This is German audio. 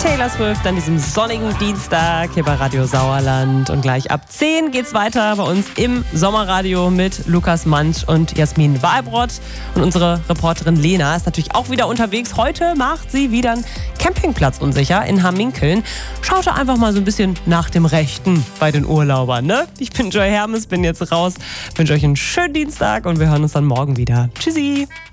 Taylor Swift an diesem sonnigen Dienstag hier bei Radio Sauerland. Und gleich ab 10 geht's weiter bei uns im Sommerradio mit Lukas Mantzsch und Jasmin Wahlbrott. Und unsere Reporterin Lena ist natürlich auch wieder unterwegs. Heute macht sie wieder einen Campingplatz unsicher in Hamminkeln. Schaut da einfach mal so ein bisschen nach dem Rechten bei den Urlaubern, ne? Ich bin Joy Hermes, bin jetzt raus. Wünsche euch einen schönen Dienstag und wir hören uns dann morgen wieder. Tschüssi!